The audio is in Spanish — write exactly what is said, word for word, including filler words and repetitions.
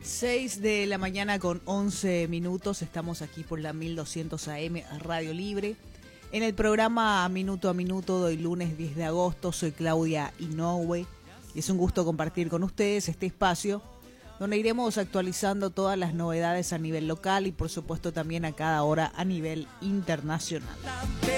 seis de la mañana con once minutos, estamos aquí por la mil doscientos A M Radio Libre. En el programa Minuto a Minuto, hoy lunes diez de agosto, soy Claudia Inoue y es un gusto compartir con ustedes este espacio donde iremos actualizando todas las novedades a nivel local y por supuesto también a cada hora a nivel internacional.